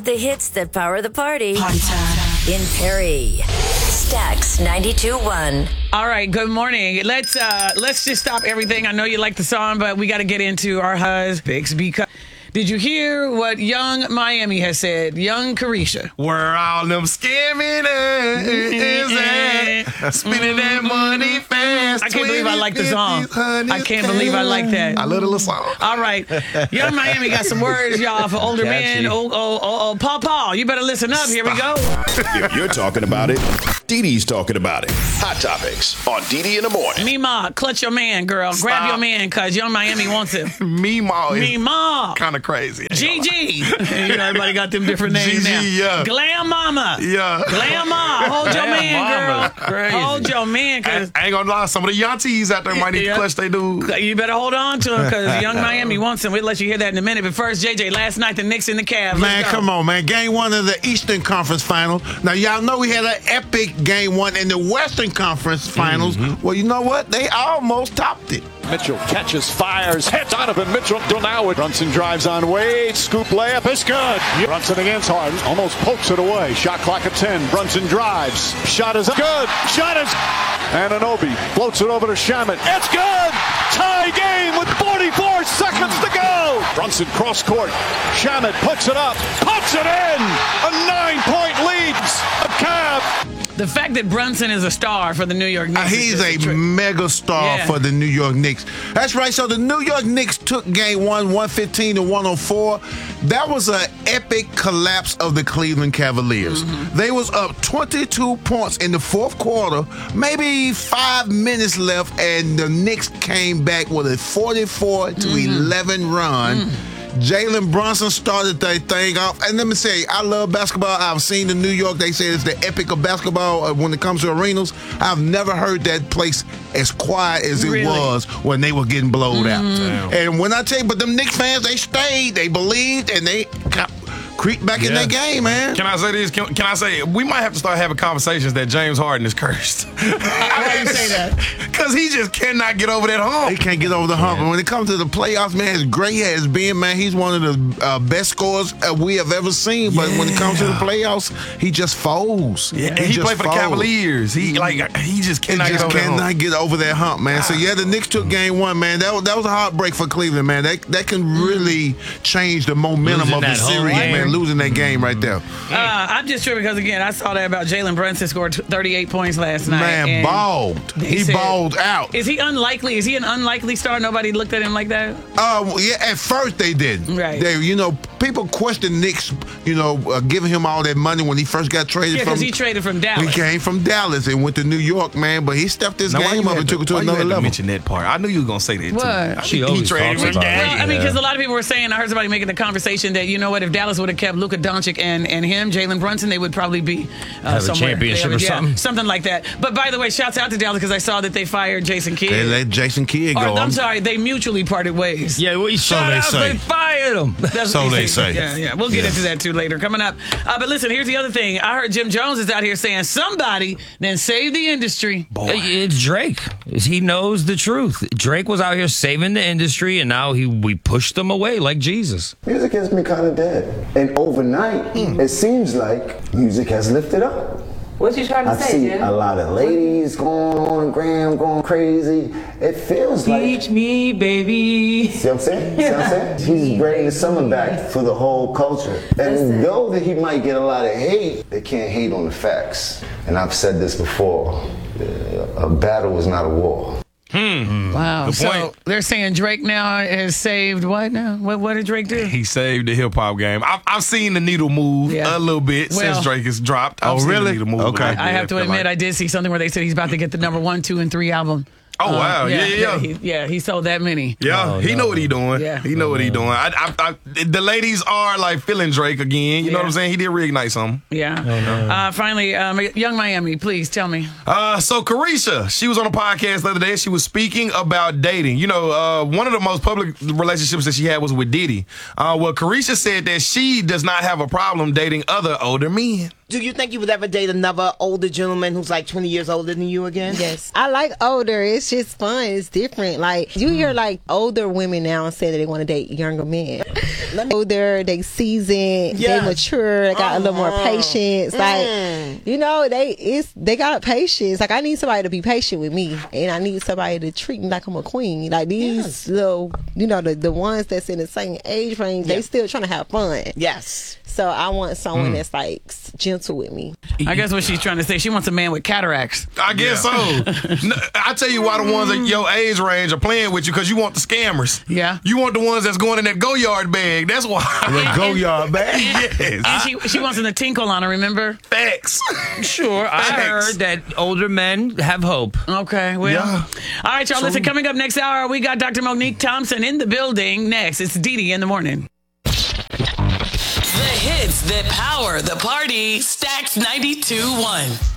The hits that power the party. In Perry. Stax 92.1. All right, good morning. Let's just stop everything. I know you like the song, but we got to get into our husbands because did you hear what Young Miami has said? Young Carisha. Where all them scamming is at? Spending that money fast. I can't believe I like the song. I can't believe I like that. I love the little song. All right. Young Miami got some words, y'all, for older men. Paul, you better listen up. Here we go. If you're talking about it, Dee Dee's talking about it. Hot Topics on Dee Dee in the morning. Mima, clutch your man, girl. Grab your man, because Young Miami wants him. Mima is Mima. kind of crazy. Gigi. You know, everybody got them different names now. Yeah. Glam Mama. Yeah. Glam Mama. Hold your man, girl. Crazy. Hold your man, because I ain't gonna lie, some of the yantees out there might need to clutch they dude. you better hold on to him, because Young Miami wants him. We'll let you hear that in a minute. But first, JJ, last night the Knicks and the Cavs. Man, come on, man. Game 1 of the Eastern Conference Finals. Now, y'all know we had an epic Game 1 in the Western Conference Finals. Well, you know what? They almost topped it. Mitchell catches, fires, hits Donovan Mitchell. Now Brunson drives on Wade. Scoop layup is good. Brunson against Harden. Almost pokes it away. Shot clock at 10. Brunson drives. Shot is good. Shot is. Anunoby floats it over to Shamet. It's good. Tie game with 44 seconds to go. Brunson cross court. Shamet puts it up. Puts it in. A 9-point lead. A Cavs. The fact that Brunson is a star for the New York Knicks. He's a mega star for the New York Knicks. That's right. So the New York Knicks took Game 1, 115 to 104. That was an epic collapse of the Cleveland Cavaliers. They was up 22 points in the fourth quarter, maybe 5 minutes left, and the Knicks came back with a 44 to 11 run. Jalen Brunson started that thing off. And let me say, I love basketball. I've seen in New York, they say it's the epic of basketball when it comes to arenas. I've never heard that place as quiet as it was when they were getting blowed out. And when I tell you, but them Knicks fans, they stayed, they believed, and they creep back in that game, man. Can I say this? Can I say, we might have to start having conversations that James Harden is cursed. Why you say that? Because he just cannot get over that hump. He can't get over the hump. And when it comes to the playoffs, man, as great as being, man, he's one of the best scorers we have ever seen. But when it comes to the playoffs, he just folds. Yeah, he played for the Cavaliers. He just cannot get over that hump, man. So yeah, the Knicks took Game 1, man. That was a heartbreak for Cleveland, man. That can really change the momentum of the series, man. Losing that game right there. I'm just sure because, again, I saw that about Jalen Brunson scored 38 points last night. Man, balled. He balled out. Is he unlikely? Is he an unlikely star? Nobody looked at him like that? Yeah, at first they didn't. Right. People questioned Knicks, giving him all that money when he first got traded from. because he traded from Dallas. He came from Dallas and went to New York, man, but he stepped his game up and took it to another level. Mention that part. I knew you were going to say that, too. What? He traded from Dallas. I mean, because a lot of people were saying, I heard somebody making the conversation that, you know what, if Dallas would have kept Luka Doncic and him, Jalen Brunson, they would probably be have somewhere. A championship or something. Something like that. But by the way, shouts out to Dallas because I saw that they fired Jason Kidd. They let Jason Kidd go. I'm sorry, they mutually parted ways. Yeah, well, they fired him. That's so what they say. Yeah. We'll get into that too later. Coming up. But listen, here's the other thing. I heard Jim Jones is out here saying somebody then save the industry. Boy. It's Drake. He knows the truth. Drake was out here saving the industry, and now we pushed them away like Jesus. Music has been kind of dead. And overnight, it seems like music has lifted up. What you trying to say, I see Jim? a lot of ladies going on Graham, going crazy. It feels like... Teach me, baby. See what I'm saying? See what I'm saying? He's bringing the summer back for the whole culture. And though that he might get a lot of hate, they can't hate on the facts. And I've said this before, a battle is not a war. Wow. So they're saying Drake now has saved what now? What did Drake do? He saved the hip hop game. I've seen the needle move a little bit since Drake has dropped. I've seen the needle move. Okay. I have to admit, I did see something where they said he's about to get the number 1, 2, and 3 album. Oh, wow. He sold that many. Yeah, he know what he doing. Yeah. He know what he doing. The ladies are like feeling Drake again. You know what I'm saying? He did reignite something. Yeah. Finally, Young Miami, please tell me. So Carisha, she was on a podcast the other day. She was speaking about dating. One of the most public relationships that she had was with Diddy. Well, Carisha said that she does not have a problem dating other older men. Do you think you would ever date another older gentleman who's like 20 years older than you again? Yes. I like older. It's just fun. It's different. Like, you hear like older women now say that they want to date younger men. Older, they seasoned, they mature, they got a little more patience. Like, you know, they got patience. Like, I need somebody to be patient with me, and I need somebody to treat me like I'm a queen. Like, these little, you know, the ones that's in the same age range, they still trying to have fun. Yes. So I want someone that's like gentle with me. I guess what she's trying to say, she wants a man with cataracts. I guess so. No, I tell you why the ones in your age range are playing with you, because you want the scammers. Yeah. You want the ones that's going in that go-yard bag. That's why. The go-yard bag? Yes. And she wants him to tinkle on her, remember? Facts. Sure. I heard that older men have hope. Okay, well. Yeah. All right, y'all, listen, coming up next hour, we got Dr. Monique Thompson in the building. Next, it's Dee in the morning. The hits that power the party. Stacks 92.1.